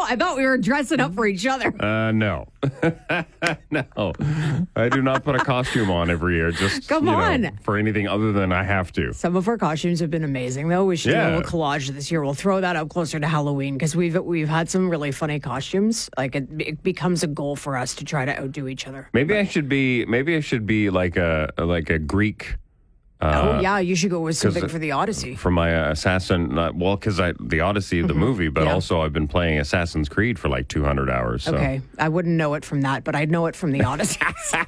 I thought we were dressing up for each other. No. No. I do not put a costume on every year just Come on. For anything other than I have to. Some of our costumes have been amazing, though. We should do a little collage this year. We'll throw that up closer to Halloween because we've had some really funny costumes. Like it becomes a goal for us to try to outdo each other. Maybe I should be like a Greek. You should go with something for the Odyssey. For my assassin, because the Odyssey, the movie, but also I've been playing Assassin's Creed for like 200 hours. So. Okay, I wouldn't know it from that, but I'd know it from the Odyssey.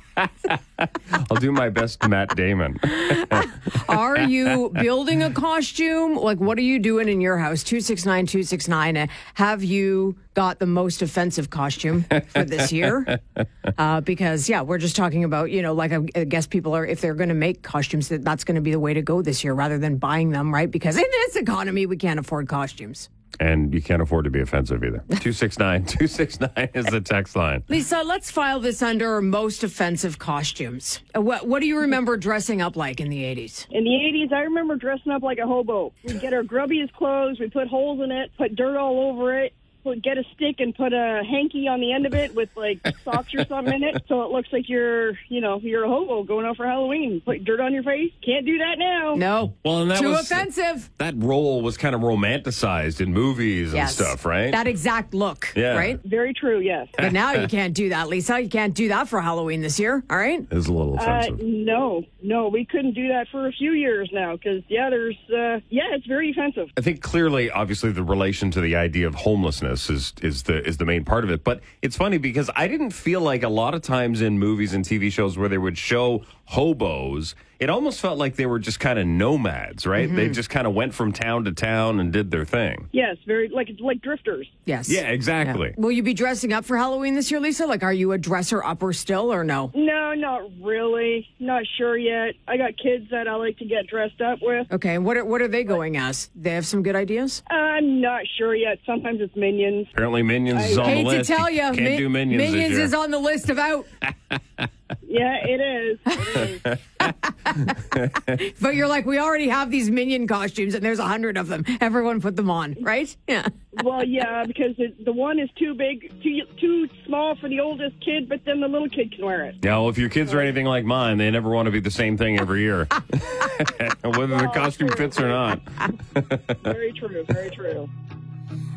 I'll do my best Matt Damon. Are you building a costume? Like, what are you doing in your house? 269-269. Have you got the most offensive costume for this year? Because, we're just talking about, I guess people are, if they're going to make costumes, that's going to be the way to go this year rather than buying them, right? Because in this economy, we can't afford costumes. And you can't afford to be offensive either. 269-269 is the text line. Lisa, let's file this under most offensive costumes. What do you remember dressing up like in the 80s? In the 80s, I remember dressing up like a hobo. We'd get our grubbiest clothes, we'd put holes in it, put dirt all over it. We'd get a stick and put a hanky on the end of it with like socks or something in it, so it looks like you're a hobo going out for Halloween. Put dirt on your face. Can't do that now. No. Well, and that too was offensive. That role was kind of romanticized in movies and stuff, right? That exact look, right? Very true. Yes. But now you can't do that, Lisa. You can't do that for Halloween this year. All right. It's a little offensive. No, we couldn't do that for a few years now because it's very offensive. I think clearly, obviously, the relation to the idea of homelessness is the main part of it. But it's funny because I didn't feel like a lot of times in movies and TV shows where they would show hobos, it almost felt like they were just kind of nomads, right? Mm-hmm. They just kind of went from town to town and did their thing. Yes, very like drifters. Yes. Yeah, exactly. Yeah. Will you be dressing up for Halloween this year, Lisa? Like, are you a dresser upper still or no? No, not really. Not sure yet. I got kids that I like to get dressed up with. Okay, what are they going as? They have some good ideas? I'm not sure yet. Sometimes it's Minions. Apparently Minions is on the list. Hate to tell you, can't do Minions this Minions year. is on the list of out. Yeah, it is. But you're like, we already have these Minion costumes, and there's 100 of them. Everyone put them on, right? Yeah. Well, yeah, because the one is too big, too small for the oldest kid, but then the little kid can wear it. Yeah, well, if your kids are anything like mine, they never want to be the same thing every year, whether the costume fits or not. Very true, very true.